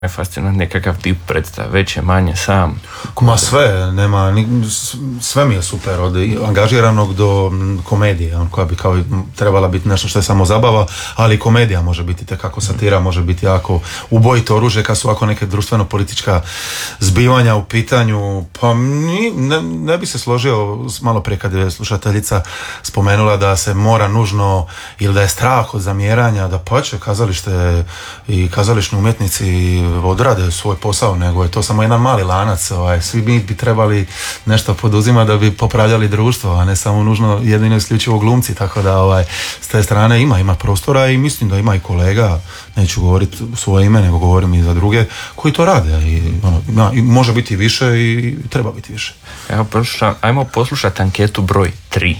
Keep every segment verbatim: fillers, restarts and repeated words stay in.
je fascinant nekakav tip predstave, veće, manje, sam. Ma sve, nema, sve mi je super, od angažiranog do komedije, koja bi kao trebala biti nešto što je samo zabava, ali i komedija može biti tekako satira, može biti jako ubojito oružje kad su ovako neke društveno-politička zbivanja u pitanju. Pa ni, ne, ne bi se složio malo prije kad je slušateljica spomenula da se mora nužno ili da je strah od zamjeranja, da pače kazalište i kazališni umjetnici odrade svoj posao, nego je to samo jedan mali lanac. Ovaj, svi mi bi trebali nešto poduzimati da bi popravljali društvo, a ne samo nužno jedino isključivo glumci, tako da ovaj, s te strane ima, ima prostora i mislim da ima i kolega, neću govoriti u svoje ime, nego govorim i za druge, koji to rade i, ono, ima, i može biti više i treba biti više. Evo, poslušam, ajmo poslušati anketu broj tri.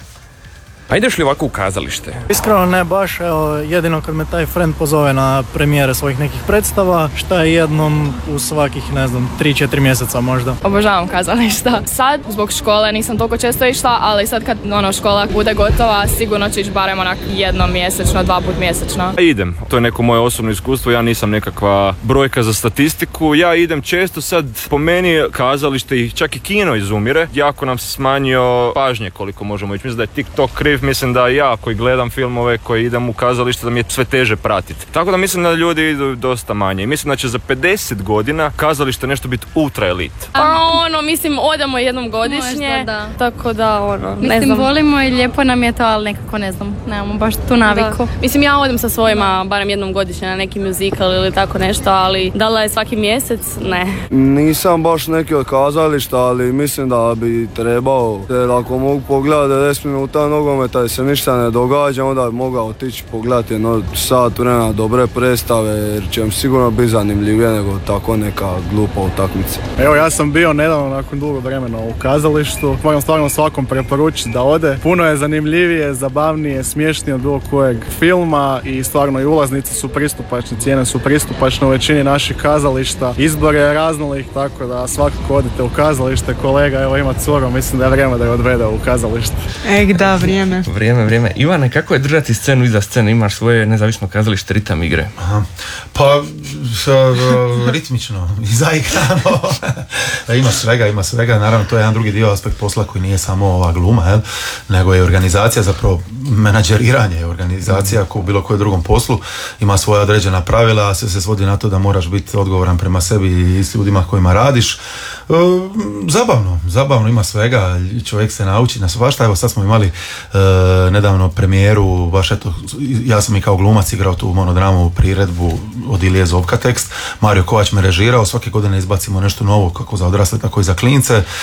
Pa ideš li ovako u kazalište? Iskreno ne baš, evo, jedino kad me taj friend pozove na premijere svojih nekih predstava, šta je jednom u svakih, ne znam, tri četiri mjeseca možda. Obožavam kazališta. Sad, zbog škole, nisam toliko često išla, ali sad kad ono, škola bude gotova, sigurno ću ići barem onak jednom mjesečno, dva put mjesečno. Idem, to je neko moje osobno iskustvo, ja nisam nekakva brojka za statistiku, ja idem često, sad po meni kazalište i čak i kino izumire, jako nam se smanjio pažnje koliko možemo ići, mislim da je TikTok kriv, mislim da ja koji gledam filmove, koji idem u kazalište, da mi je sve teže pratiti. Tako da mislim da ljudi idu dosta manje. I mislim da će za pedeset godina kazalište nešto biti ultra elit. Pa ono, mislim, odemo jednom godišnje. Možda, da. Tako da, ono, mislim, ne znam. volimo i lijepo nam je to, ali nekako ne znam, nemamo baš tu naviku. Da. Mislim, ja odem sa svojima barem jednom godišnje na neki muzikal ili tako nešto, ali da li je svaki mjesec? Ne. Nisam baš neki od kazališta, ali mislim da bi trebao, jer ako mogu pogledati deset minuta nogometa i se ništa ne događa, onda bi mogao otići pogledati jedno sat vremena dobre predstave, jer će vam sigurno biti zanimljivije nego tako neka glupa utakmica. Evo, ja sam bio nedavno nakon dugo vremena u kazalištu, moram stvarno svakom preporučiti da ode. Puno je zanimljivije, zabavnije, smješnije od bilo kojeg filma i stvarno i ulaznice su pristupačne, cijene su pristupačne u većini naših kazališta, izbor je raznolih, tako da svakako odite u kazalište. Kolega, evo, ima curu, mislim da je vrijeme da je odvede u kazalište. Ej, da, vrijeme. Vrijeme, vrijeme. Ivane, kako je držati scenu iza scene? Imaš svoje nezavisno kazalište, ritam igre. Aha. Pa, ritmično i zaigrano. Ima svega, ima svega. Naravno, to je jedan drugi dio, aspekt posla koji nije samo ova gluma, jel? Nego je organizacija, zapravo menadžeriranje je organizacija, kao u bilo kojem drugom poslu. Ima svoja određena pravila, a sve se svodi na to da moraš biti odgovoran prema sebi i s ljudima kojima radiš. E, zabavno, zabavno, ima svega. Čovjek se nauči na svašta. Evo, sad smo imali e, nedavno premijeru, baš eto, ja sam i kao glumac igrao tu monodramu priredbu od Ilije Zovka tekst, Mario Kovač me režirao, svake godine izbacimo nešto novo kako za odrasle, tako i za klince, e,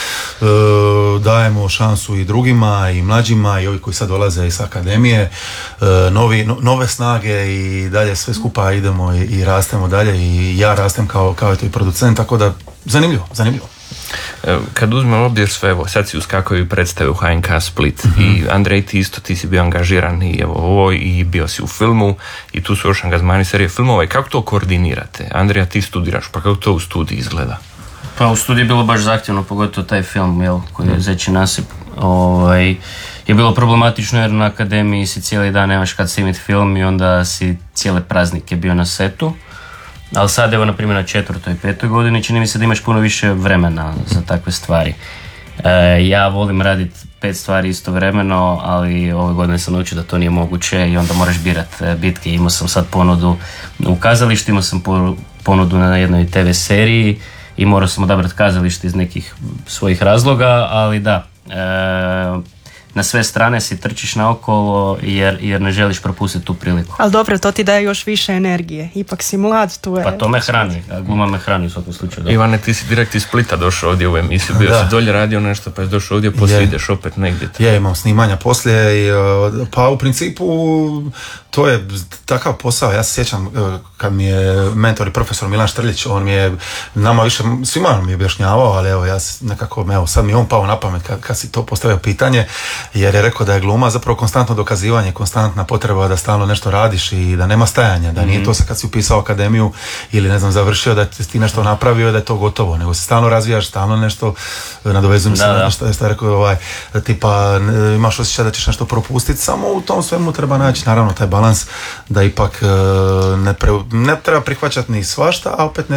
dajemo šansu i drugima i mlađima i ovi koji sad dolaze iz akademije, e, novi, no, nove snage i dalje sve skupa idemo i, i rastemo dalje i ja rastem kao, kao i producent, tako da zanimljivo, zanimljivo. Kad uzmem obzir sve, evo, sad si uskakao i predstave u H N K Split, mm-hmm. i Andrej, ti isto, ti si bio angažiran i evo ovo, i bio si u filmu i tu su još angažmani serije filmova. I kako to koordinirate? Andrija, ti studiraš, pa kako to u studiji izgleda? Pa u studiji je bilo baš zahtjevno, pogotovo taj film, jel, koji je Zeći nasip, ovaj, je bilo problematično jer na akademiji si cijeli dan nemaš kad snimiti film i onda si cijele praznike bio na setu. Ali sad, evo, na primjer, na četvrtoj i petoj godini čini mi se da imaš puno više vremena za takve stvari. E, ja volim raditi pet stvari istovremeno, ali ove godine sam naučio da to nije moguće i onda moraš birati bitke. Imao sam sad ponudu u kazalištu, imao sam ponudu na jednoj te ve seriji i morao sam odabrati kazalište iz nekih svojih razloga, ali da, e, na sve strane si trčiš naokolo jer, jer ne želiš propustiti tu priliku. Ali dobro, to ti daje još više energije. Ipak si mlad, tu je... Pa to me hrani, gluma me hrani u svakom slučaju. Da. Ivane, ti si direkt iz Splita došao ovdje u emisiju, bio da. si dolje radio nešto, pa si došao ovdje, poslije je. ideš opet negdje. Je, imam snimanja poslije i pa u principu to je takav posao. Ja se sjećam kad mi je mentor i profesor Milan Štrljić, on mi je nama više, svima mi je objašnjavao, ali evo ja nekako, evo sad mi je on pao na pamet kad, kad si to postavio pitanje. jer je rekao da je gluma zapravo konstantno dokazivanje, konstantna potreba da stalno nešto radiš i da nema stajanja, da nije to sad kad si upisao akademiju ili ne znam završio da ti nešto napravio da je to gotovo, nego se stalno razvijaš, stalno nešto, nadovezujem se na što je što je rekao, ovaj, tipa imaš osjećaj da ćeš nešto propustiti, samo u tom svemu treba naći naravno taj balans da ipak ne, pre, ne treba prihvaćati ni svašta, a opet ne